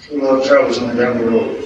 A lot of travels on down the road.